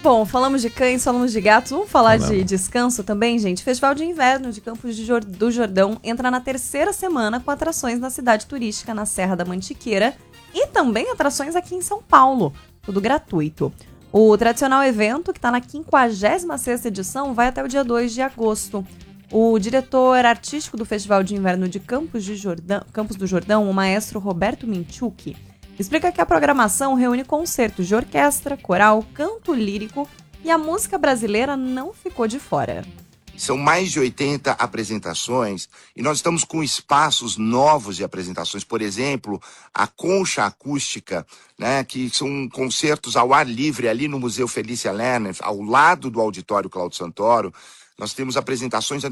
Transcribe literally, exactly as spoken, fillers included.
Bom, falamos de cães, falamos de gatos, vamos falar Falamos. de descanso também, gente? Festival de Inverno de Campos de Jor- do Jordão entra na terceira semana com atrações na cidade turística, na Serra da Mantiqueira, e também atrações aqui em São Paulo, tudo gratuito. O tradicional evento, que está na quinquagésima sexta edição, vai até o dia dois de agosto. O diretor artístico do Festival de Inverno de Campos, de Jordão, Campos do Jordão, o maestro Roberto Minchuk, explica que a programação reúne concertos de orquestra, coral, canto lírico e a música brasileira não ficou de fora. São mais de oitenta apresentações e nós estamos com espaços novos de apresentações. Por exemplo, a Concha Acústica, né, que são concertos ao ar livre ali no Museu Felícia Lerner, ao lado do Auditório Cláudio Santoro. Nós temos apresentações